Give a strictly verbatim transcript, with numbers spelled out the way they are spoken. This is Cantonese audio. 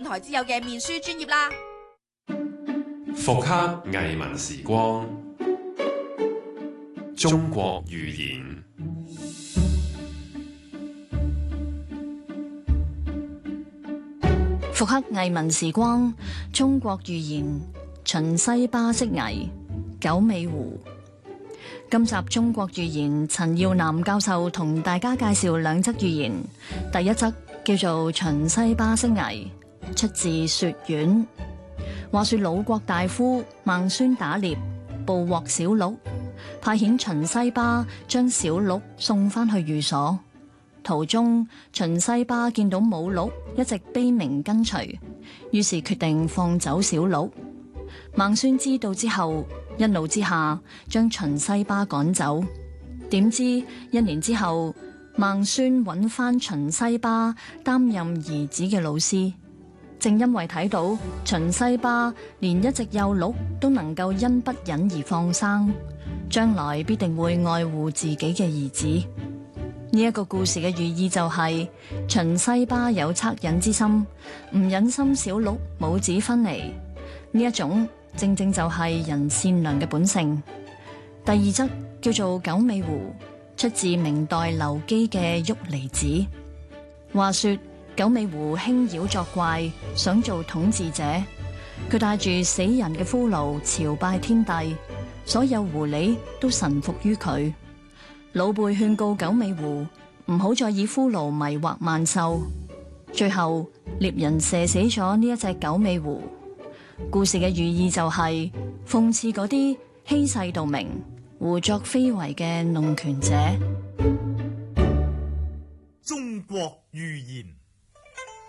台之友嘅面書專頁啦。 復刻藝文時光，中國寓言。 復刻藝文時光，中國寓言，秦西巴釋謎，九尾狐。今集中國寓言，陳耀南教授同大家介紹兩則寓言。第一則叫做秦西巴釋謎，出自《說苑》。話說魯國大夫孟孫打獵，捕獲小鹿，派遣秦西巴將小鹿送翻去寓所。途中，秦西巴見到母鹿一直悲鳴跟隨，於是決定放走小鹿。孟孫知道之後，一怒之下將秦西巴趕走。點知一年之後，孟孫揾翻秦西巴擔任兒子嘅老師。正因為睇到秦西巴連一隻幼鹿都能夠因不忍而放生，將來必定會愛護自己嘅兒子。呢一個故事嘅寓意就係、是、秦西巴有惻隱之心，唔忍心小鹿母子分離。呢一種正正就係人善良嘅本性。第二則叫做九尾狐，出自明代劉基嘅《郁離子》。話說九尾狐輕妖作怪，想做統治者。佢帶住死人嘅骷髏朝拜天帝，所有狐狸都臣服於佢。老輩勸告九尾狐唔好再以骷髏迷惑萬獸，最後獵人射死咗呢一隻九尾狐。故事嘅寓意就係、是、諷刺嗰啲欺世盜名、胡作非為嘅弄權者。 中國寓言。